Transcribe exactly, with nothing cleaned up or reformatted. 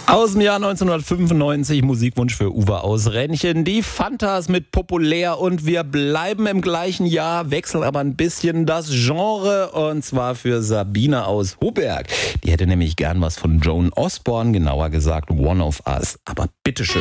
Aus dem Jahr neunzehnhundertfünfundneunzig, Musikwunsch für Uwe aus Rennchen. Die Fantas mit Populär, und wir bleiben im gleichen Jahr, wechseln aber ein bisschen das Genre, und zwar für Sabine aus Hoberg. Die hätte nämlich gern was von Joan Osborne, genauer gesagt One of Us. Aber bitteschön.